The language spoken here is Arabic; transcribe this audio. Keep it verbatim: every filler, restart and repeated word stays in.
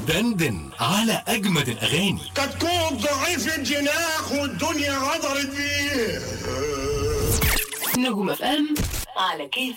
دندن على أجمد الأغاني. كتكوت ضعيف الجناح والدنيا غدرت بيه. نجوم اف ام على كيف.